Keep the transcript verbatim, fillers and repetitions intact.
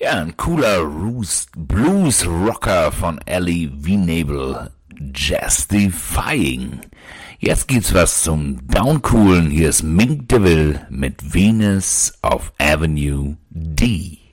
Ja, ein cooler Roost Blues Rocker von Ellie Venable, Jazz-Defying. Jetzt gibt's was zum Downcoolen. Hier ist Mink DeVille mit Venus auf Avenue D.